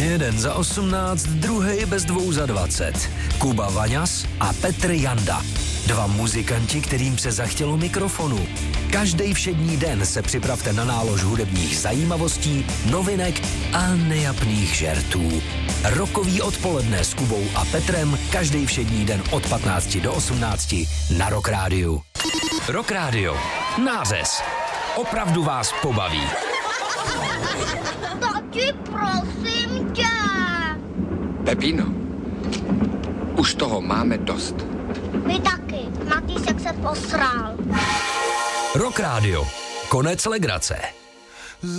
Jeden za 18, druhej bez 2 za 20. Kuba Vaňas a Petr Janda. 2 muzikanti, kterým se zachtělo mikrofonu. Každý všední den se připravte na nálož hudebních zajímavostí, novinek a nejapných žertů. Rokový odpoledne s Kubou a Petrem každý všední den od 15 do 18 na Rock Rádiu. Rock Rádio. Nářez. Opravdu vás pobaví. Tati, prosím tě. Pepino, už toho máme dost. Vy taky. Matýsek se posral. Rock Rádio. Konec legrace.